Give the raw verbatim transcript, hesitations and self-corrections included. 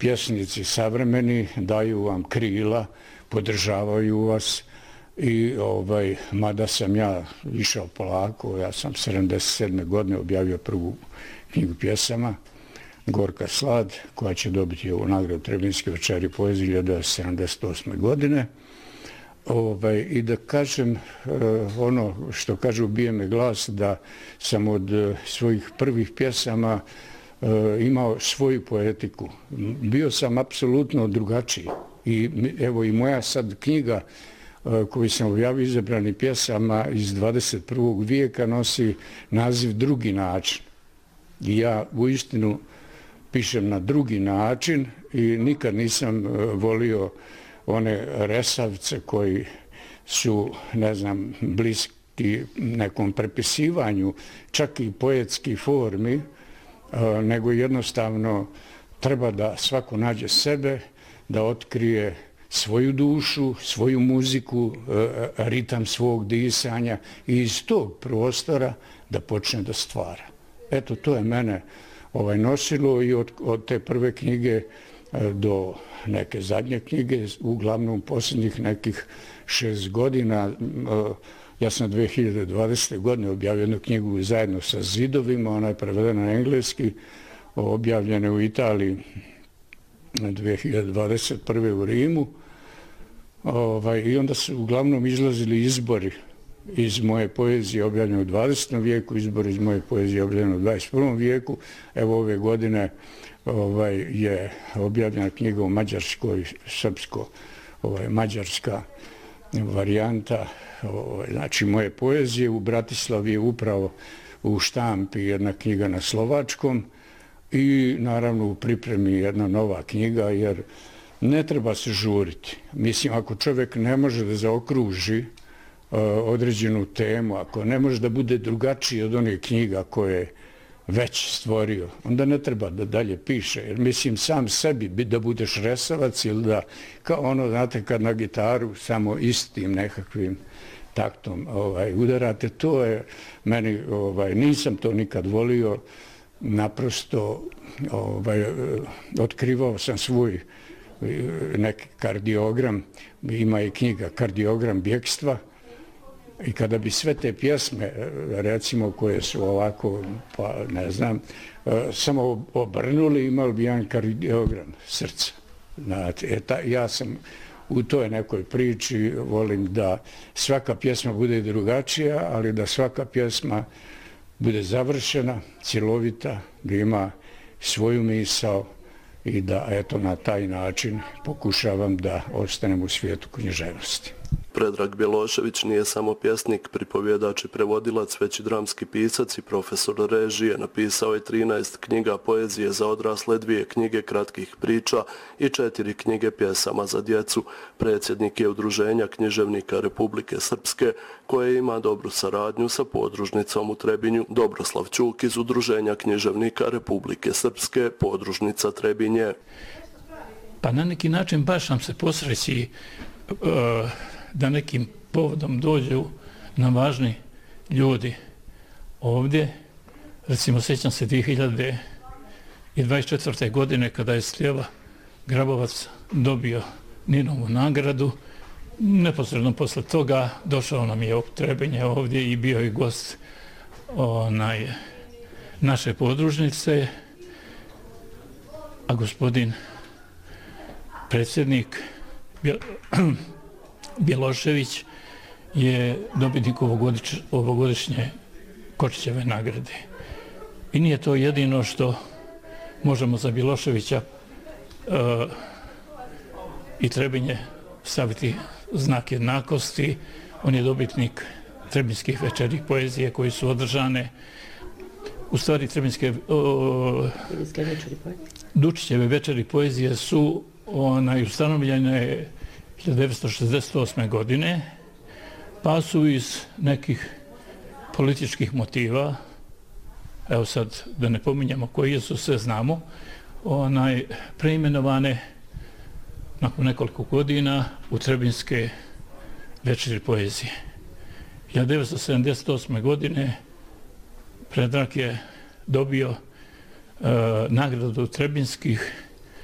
pjesnici savremeni daju vam krila, podržavaju vas i ovaj, mada sam ja išao polako, ja sam sedamdeset sedme godine objavio prvu knjigu pjesama Gorka slad, koja će dobiti ovu nagradu Trebinjske večeri poezije hiljadu devetsto sedamdeset osme godine. Ovaj, I da kažem uh, ono što kaže ubije me glas, da sam od uh, svojih prvih pjesama uh, imao svoju poetiku. Bio sam apsolutno drugačiji. I evo i moja sad knjiga uh, koju sam objavio izabrani pjesama iz dvadeset prvog vijeka nosi naziv Drugi način. I ja uistinu pišem na drugi način i nikad nisam uh, volio one resavce koji su, ne znam, bliski nekom prepisivanju, čak i poetski formi, nego jednostavno treba da svako nađe sebe, da otkrije svoju dušu, svoju muziku, ritam svog disanja i iz tog prostora da počne da stvara. Eto, to je mene ovaj, nosilo i od, od te prve knjige do neke zadnje knjige, uglavnom posljednjih nekih šest godina. Ja sam dve hiljade dvadesete godine objavio jednu knjigu zajedno sa Zidovima, ona je prevedena na engleski, objavljena u Italiji dve hiljade dvadeset prve u Rimu. Ovaj, I onda su uglavnom izlazili izbori iz moje poezije objavljene u dvadesetom vijeku, izbori iz moje poezije objavljene u dvadeset prvom vijeku. Evo ove godine ovaj, je objavljena knjiga u mađarskoj, srpsko, ovaj, mađarska varijanta, ovaj, znači moje poezije. U Bratislavi je upravo u štampi jedna knjiga na slovačkom i naravno u pripremi jedna nova knjiga, jer ne treba se žuriti. Mislim, ako čovjek ne može da zaokruži uh, određenu temu, ako ne može da bude drugačiji od onih knjiga koje već stvorio, onda ne treba da dalje piše. Jer mislim, sam sebi da budeš resavac ili da, kao ono, znate, kad na gitaru samo istim nekakvim taktom ovaj, udarate, to je meni, ovaj, nisam to nikad volio, naprosto ovaj, otkrivao sam svoj neki kardiogram, ima i knjiga Kardiogram bjekstva, i kada bi sve te pjesme, recimo, koje su ovako, pa ne znam, samo obrnuli, imali bi jedan kardiogram srca. Znate, ja sam u toj nekoj priči, volim da svaka pjesma bude drugačija, ali da svaka pjesma bude završena, cjelovita, da ima svoju misao i da, eto, na taj način pokušavam da ostanem u svijetu književnosti. Predrag Bjelošević nije samo pjesnik, pripovjedač i prevodilac, već i dramski pisac i profesor režije. Napisao je trinaest knjiga poezije za odrasle, dvije knjige kratkih priča i četiri knjige pjesama za djecu. Predsjednik je Udruženja književnika Republike Srpske, koje ima dobru saradnju sa podružnicom u Trebinju. Dobroslav Ćuk iz Udruženja književnika Republike Srpske, podružnica Trebinje. Pa na neki način baš nam se posreći uh... da nekim povodom dođu na važni ljudi ovdje. Recimo, sjećam se dvije hiljade dvadeset četvrte godine kada je Sljeva Grabovac dobio Ninovu nagradu. Neposredno posle toga došao nam je u Trebinje ovdje i bio je gost onaj, naše podružnice, a gospodin predsjednik Bjelošević je dobitnik ovogodič, ovogodišnje Kočićeve nagrade. I nije to jedino što možemo za Bjeloševića uh, i Trebinje staviti znak jednakosti. On je dobitnik Trebinskih večeri poezije koji su održane. U stvari Trebinske uh, Dučićeve večeri poezije su onaj, ustanovljene hiljadu devetsto šezdeset osme godine, pa su iz nekih političkih motiva, evo sad da ne pominjamo koji su, sve znamo, onaj, preimenovane nakon nekoliko godina u Trebinske večeri poezije. hiljadu devetsto sedamdeset osme godine Predrag je dobio uh, nagradu Trebinskih